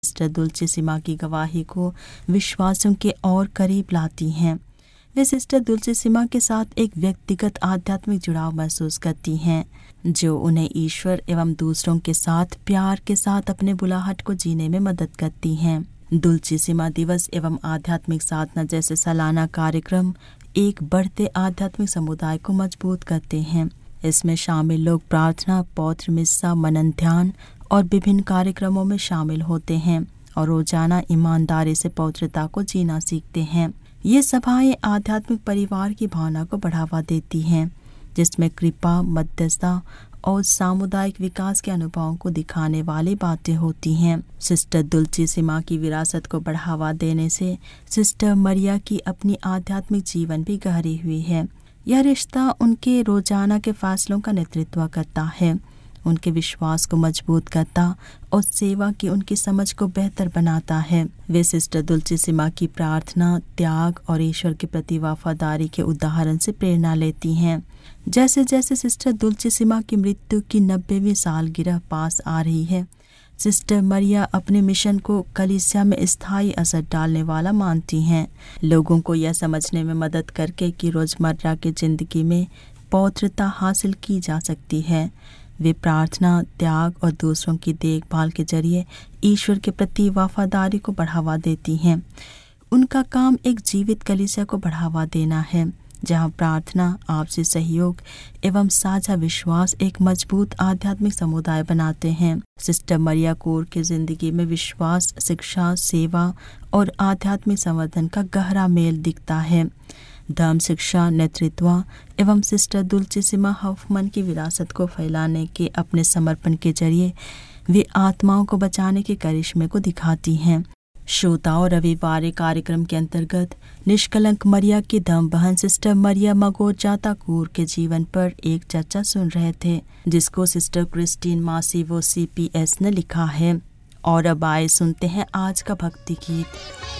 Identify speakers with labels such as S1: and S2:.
S1: Sister दुल्चेसिमा की गवाही को विश्वासियों के और करीब लाती हैं। वे सिस्टर दुल्चेसिमा के साथ एक व्यक्तिगत आध्यात्मिक जुड़ाव महसूस करती हैं, जो उन्हें ईश्वर एवं दूसरों के साथ प्यार के साथ अपने बुलाहट को जीने में मदद करती हैं। दुल्चेसिमा दिवस एवं आध्यात्मिक साधना जैसे सालाना कार्यक्रम एक बढ़ते आध्यात्मिक समुदाय को मजबूत करते हैं। इसमें शामिल लोग प्रार्थना, पौत्र मिस्सा, मनन, ध्यान और विभिन्न कार्यक्रमों में शामिल होते हैं और रोजाना ईमानदारी से पवित्रता को जीना सीखते हैं। ये सभाएं आध्यात्मिक परिवार की भावना को बढ़ावा देती हैं, जिसमें कृपा, मध्यस्थता और सामुदायिक विकास के अनुभवों को दिखाने वाली बातें होती हैं। सिस्टर दुल्चेसिमा की विरासत को बढ़ावा देने से सिस्टर मरिया की अपनी आध्यात्मिक जीवन भी गहरी हुई है। यह रिश्ता उनके रोजाना के फैसलों का नेतृत्व करता है, उनके विश्वास को मजबूत करता और सेवा की उनकी समझ को बेहतर बनाता है। वे सिस्टर दुल्चेसिमा की प्रार्थना, त्याग और ईश्वर के प्रति वफादारी के उदाहरण से प्रेरणा लेती हैं। जैसे जैसे सिस्टर दुल्चेसिमा की मृत्यु की 90वीं सालगिरह पास आ रही है, सिस्टर मरिया अपने मिशन को कलीसिया में स्थायी असर डालने वाला मानती हैं। लोगों को यह समझने में मदद करके कि रोजमर्रा की जिंदगी में पवित्रता हासिल की जा सकती है। वे प्रार्थना, त्याग और दूसरों की देखभाल के जरिए ईश्वर के प्रति वफादारी को बढ़ावा देती हैं। उनका काम एक जीवित कलीसिया को बढ़ावा देना है, जहां प्रार्थना, आपसी सहयोग एवं साझा विश्वास एक मजबूत आध्यात्मिक समुदाय बनाते हैं। सिस्टर मरिया कोर की जिंदगी में विश्वास, शिक्षा, सेवा और आध्यात्मिक संवर्धन का गहरा मेल दिखता है। धर्म शिक्षा, नेतृत्व एवं सिस्टर दुल्चेसिमा हॉफमन की विरासत को फैलाने के अपने समर्पण के जरिए वे आत्माओं को बचाने के करिश्मे को दिखाती हैं। श्रोताओं, रविवार कार्यक्रम के अंतर्गत निष्कलंक मरिया की धर्म बहन सिस्टर मरिया मगोजाता कोर के जीवन पर एक चर्चा सुन रहे थे, जिसको सिस्टर क्रिस्टीन मासिवो CPS ने लिखा है। और अब आए सुनते हैं आज का भक्ति गीत।